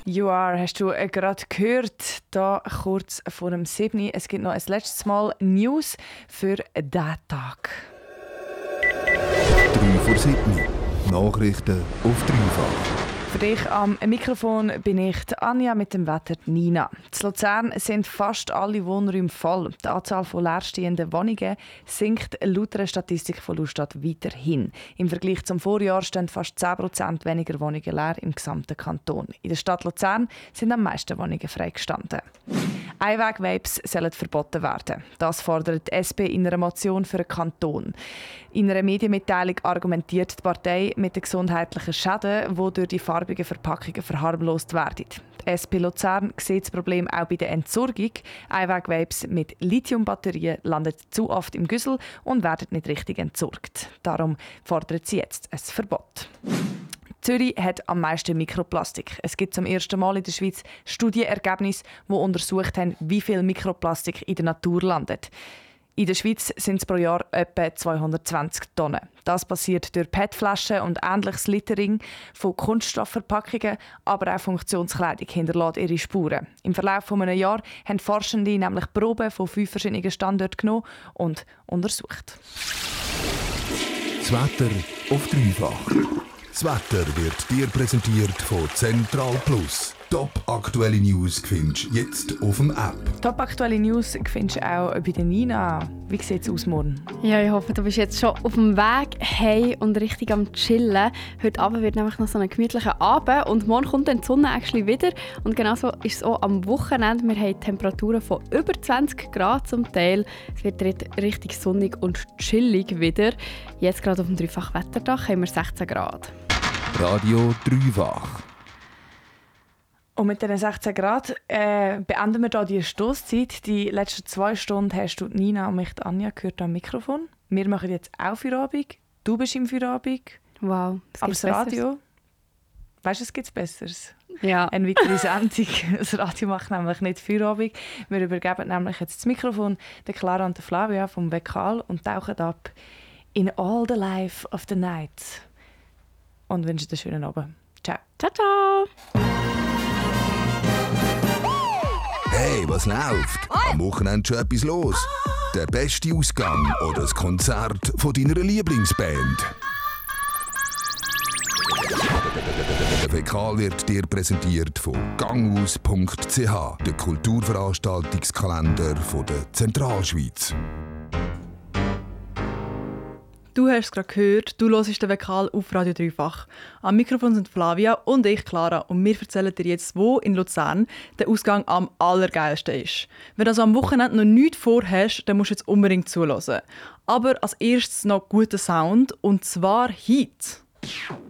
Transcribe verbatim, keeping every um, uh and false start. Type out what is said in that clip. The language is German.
You Are hast du äh, gerade gehört, da kurz vor dem sieben. Es gibt noch ein letztes Mal News für diesen Tag. drei vor sieben. Nachrichten auf dreifach. Für dich am Mikrofon bin ich die Anja mit dem Wetter Nina. In Luzern sind fast alle Wohnräume voll. Die Anzahl von leerstehenden Wohnungen sinkt laut einer Statistik von Lustadt weiterhin. Im Vergleich zum Vorjahr stehen fast zehn Prozent weniger Wohnungen leer im gesamten Kanton. In der Stadt Luzern sind am meisten Wohnungen freigestanden. Einweg-Vapes sollen verboten werden. Das fordert die S P in einer Motion für den Kanton. In einer Medienmitteilung argumentiert die Partei mit den gesundheitlichen Schäden, die durch die farbigen Verpackungen verharmlost werden. Die S P Luzern sieht das Problem auch bei der Entsorgung. Einweg-Vapes mit Lithiumbatterien landen zu oft im Güssel und werden nicht richtig entsorgt. Darum fordert sie jetzt ein Verbot. Zürich hat am meisten Mikroplastik. Es gibt zum ersten Mal in der Schweiz Studienergebnisse, die untersucht haben, wie viel Mikroplastik in der Natur landet. In der Schweiz sind es pro Jahr etwa zweihundertzwanzig Tonnen. Das passiert durch P E T-Flaschen und ähnliches Littering von Kunststoffverpackungen, aber auch Funktionskleidung hinterlässt ihre Spuren. Im Verlauf von einem Jahr haben Forschende nämlich Proben von fünf verschiedenen Standorten genommen und untersucht. Das Wetter auf dreifach. Das Wetter wird dir präsentiert von Central Plus. Top aktuelle News findest du jetzt auf dem App. Top aktuelle News findest du auch bei der Nina. Wie sieht es aus morgen? Ja, ich hoffe, du bist jetzt schon auf dem Weg hey und richtig am Chillen. Heute Abend wird nämlich noch so ein gemütlicher Abend und morgen kommt dann die Sonne actually wieder. Und genauso ist es auch am Wochenende. Wir haben Temperaturen von über zwanzig Grad zum Teil. Es wird richtig sonnig und chillig wieder. Jetzt gerade auf dem Dreifach-Wetterdach haben wir sechzehn Grad. Radio dreifach. Und mit diesen sechzehn Grad äh, beenden wir hier die Stosszeit. Die letzten zwei Stunden hast du Nina und mich, Anja, gehört am Mikrofon. Wir machen jetzt auch Feierabend. Du bist im Feierabend. Wow, aber das Radio, weißt du, es gibt Besseres. Ja. Eine weitere Sendung. Das Radio macht nämlich nicht Feierabend. Wir übergeben nämlich jetzt das Mikrofon der Clara und der Flavia vom Vekal und tauchen ab in all the life of the night. Und wünschen einen schönen Abend. Ciao. Ciao, ciao. Hey, was läuft? Am Wochenende schon etwas los? Der beste Ausgang oder das Konzert von deiner Lieblingsband? Der Vekal wird dir präsentiert von gangaus punkt c h, der Kulturveranstaltungskalender der Zentralschweiz. Du hast es gerade gehört, du hörst den Vekal auf Radio dreifach. Am Mikrofon sind Flavia und ich, Clara, und wir erzählen dir jetzt, wo in Luzern der Ausgang am allergeilsten ist. Wenn du also am Wochenende noch nichts vorhast, dann musst du jetzt unbedingt zuhören. Aber als erstes noch guter Sound, und zwar Heat.